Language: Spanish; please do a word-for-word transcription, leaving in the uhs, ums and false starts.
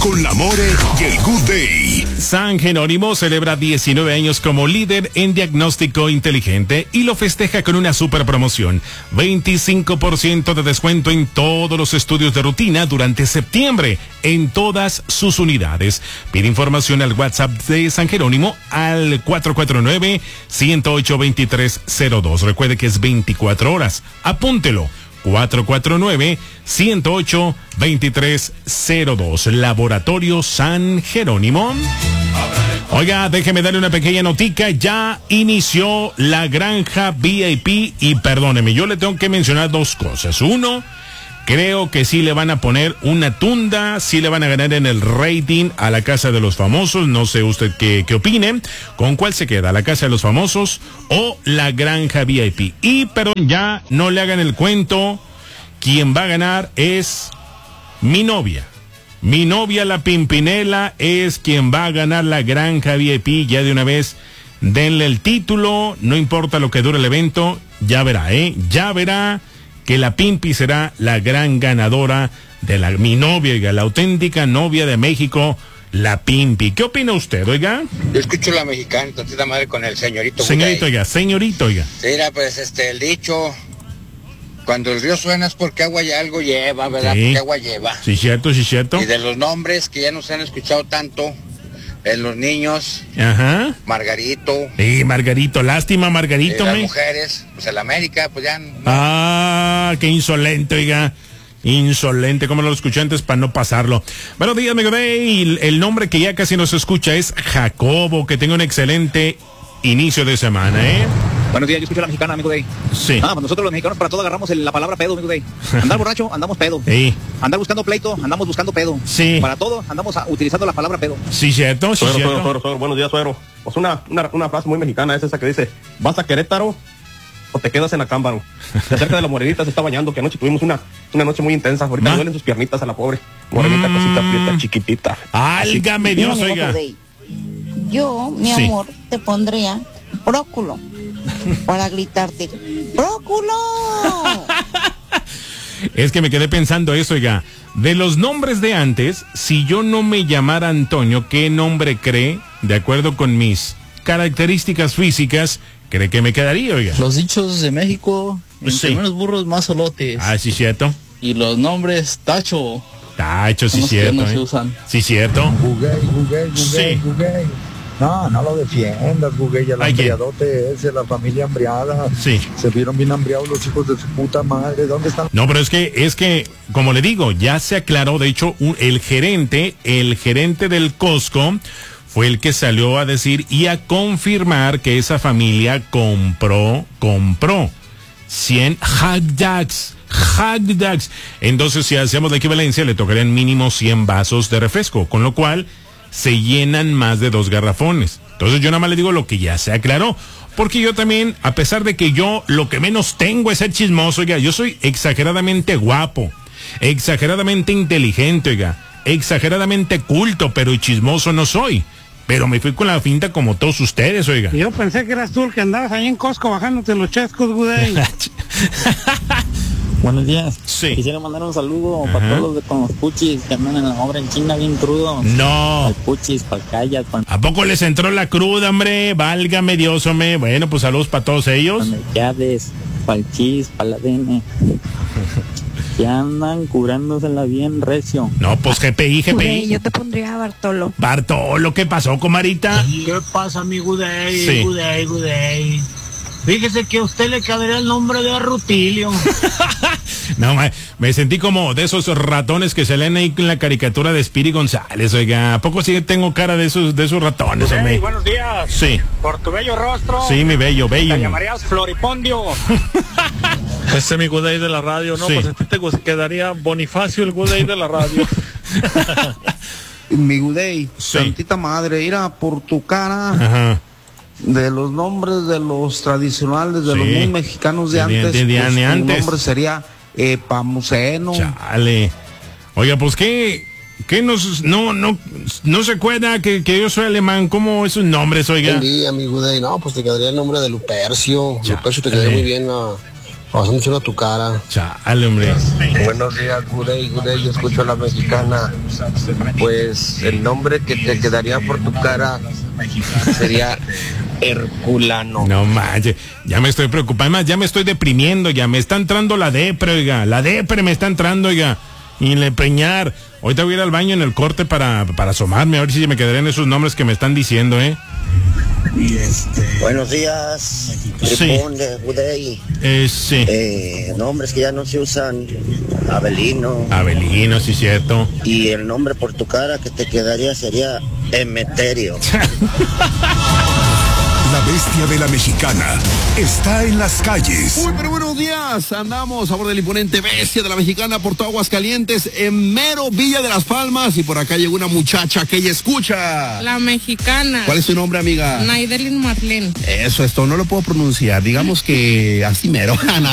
con la More y el Good Day. San Jerónimo celebra diecinueve años como líder en diagnóstico inteligente y lo festeja con una super promoción. veinticinco por ciento de descuento en todos los estudios de rutina durante septiembre en todas sus unidades. Pide información al WhatsApp de San Jerónimo al cuatro cuatro nueve, uno cero ocho, dos tres cero dos. Recuerde que es veinticuatro horas. Apúntelo. cuatro cuatro nueve, uno cero ocho, dos tres cero dos. Laboratorio San Jerónimo. Oiga, déjeme darle una pequeña notica. Ya inició la granja V I P y perdóneme, yo le tengo que mencionar dos cosas. Uno, creo que sí le van a poner una tunda, sí le van a ganar en el rating a la Casa de los Famosos. No sé usted qué, qué opine. ¿Con cuál se queda? ¿La Casa de los Famosos o la granja V I P? Y perdón, ya no le hagan el cuento. Quien va a ganar es mi novia. Mi novia, la Pimpinela, es quien va a ganar la granja V I P. Ya de una vez, denle el título, no importa lo que dure el evento, ya verá, ¿eh? Ya verá que la Pimpi será la gran ganadora de la, mi novia, oiga, la auténtica novia de México, la Pimpi. ¿Qué opina usted, oiga? Yo escucho la mexicana, tantita madre, con el señorito. Señorito, oiga, señorito, oiga. Mira, pues, este, el dicho... Cuando el río suena es porque agua ya algo lleva, ¿verdad? Sí. Porque agua lleva. Sí, cierto, sí, cierto. Y de los nombres que ya no se han escuchado tanto en los niños. Ajá. Margarito. Sí, Margarito. Lástima, Margarito, Y las me. mujeres, pues el América, pues ya... No. Ah, qué insolente, oiga. Insolente, como lo escuché antes para no pasarlo. Buenos días, amigo Day. El, el nombre que ya casi nos escucha es Jacobo. Que tenga un excelente inicio de semana, ¿eh? Buenos días, yo escucho a la mexicana, amigo Day. Sí. Ah, pues nosotros los mexicanos para todo agarramos el, la palabra pedo, amigo Day. Andar borracho, andamos pedo. Sí. Andar buscando pleito, andamos buscando pedo. Sí. Para todo andamos a, utilizando la palabra pedo. Sí, cierto, sí, Suero, cierto. suero, suero, suero. Buenos días, suero. Pues una, una, una frase muy mexicana es esa que dice, ¿vas a Querétaro o te quedas en Acámbaro? De acerca de la morenita se está bañando, que anoche tuvimos una, una noche muy intensa. Ahorita ¿Ah? duelen sus piernitas a la pobre. Morenita, Mm. cosita prieta, chiquitita. Álgame Dios, Mira, oiga. Day, yo, mi Sí. amor, te pondría bróculo para gritarte, ¡bróculo! Es que me quedé pensando eso, oiga. De los nombres de antes, si yo no me llamara Antonio, ¿qué nombre cree, de acuerdo con mis características físicas, cree que me quedaría, oiga? Los dichos de México, entre Sí. menos burros, más solotes. Ah, sí, cierto. Y los nombres tacho. Tacho, sí, son los que cierto. no se ¿eh? usan. Sí, cierto. Guguey, Guguey, Guguey, Sí. Guguey. No, no lo defiendas, Guguey, el Ay, ¿qué? hambriadote ese, la familia hambriada. Sí. Se vieron bien hambriados los hijos de su puta madre. ¿Dónde están? No, pero es que, es que, como le digo, ya se aclaró, de hecho, un- el gerente, el gerente del Costco fue el que salió a decir y a confirmar que esa familia compró, compró cien hot dogs, hot dogs. Entonces, si hacemos la equivalencia, le tocarían mínimo cien vasos de refresco, con lo cual se llenan más de dos garrafones. Entonces yo nada más le digo lo que ya se aclaró. Porque yo también, a pesar de que yo lo que menos tengo es ser chismoso, oiga, yo soy exageradamente guapo, exageradamente inteligente, oiga, exageradamente culto, pero chismoso no soy. Pero me fui con la finta como todos ustedes, oiga. Yo pensé que eras tú el que andabas ahí en Costco bajándote los chescos, güey. Buenos días. Sí. Quisiera mandar un saludo Ajá. para todos los de con los puchis que andan en la obra en China bien crudos. No. Al puchis, para callas, para ¿A poco les entró la cruda, hombre? Válgame Dios, hombre. Bueno, pues saludos para todos ellos. llaves, para el chis, para la D N. Que andan curándosela bien recio. No, pues G P I, G P Güey, I. yo te pondría a Bartolo. Bartolo, ¿qué pasó, comarita? ¿Qué pasa, mi Gudey? Sí. Gudey, Gudey. Fíjese que a usted le cabería el nombre de Rutilio. No, ma- me sentí como de esos ratones que se leen ahí en la caricatura de Spiri González, oiga. ¿A poco sí tengo cara de esos, de esos ratones, hombre? Hey, buenos días. Sí, Por tu bello rostro. sí, mi bello, bello. Te llamarías Floripondio. Este es mi Good Day de la radio, ¿no? Sí. Pues este te gus- quedaría Bonifacio el Good Day de la radio. Mi Gudey, Sí. santita madre, ira por tu cara Ajá. de los nombres de los tradicionales, de Sí. los muy mexicanos de De- antes. de- de- pues, de tu antes. nombre sería Epamuceno. Chale. Oiga, pues qué, qué nos, no, no, no se acuerda que, que yo soy alemán. ¿Cómo esos nombres, oiga? Buen día, mi Gudey. No, pues te quedaría el nombre de Lupercio. Ya, Lupercio te quedaría dale. muy bien. ah, Vas mucho a tu cara. Chale, hombre. Buenos días, Gudey, Gudey, yo escucho a la mexicana. Pues el nombre que te quedaría por tu cara sería Herculano. No manches, ya me estoy preocupando, más, ya me estoy deprimiendo, ya me está entrando la depre, oiga, la depre me está entrando, oiga, y le preñar. Ahorita voy a ir al baño en el corte para, para asomarme, a ver si me quedaré en esos nombres que me están diciendo, ¿eh? Buenos días, Tripón de Gudey. Eh, sí. Eh, nombres que ya no se usan, Abelino. Abelino, sí, cierto. Y el nombre por tu cara que te quedaría sería Emeterio. La bestia de la mexicana está en las calles. Uy, pero buenos días. Andamos a bordo del imponente bestia de la mexicana por todo Aguascalientes, en mero Villa de las Palmas. Y por acá llegó una muchacha que ella escucha. La mexicana. ¿Cuál es tu nombre, amiga? Naidelin Marlene. Eso es todo, no lo puedo pronunciar. Digamos que así mero.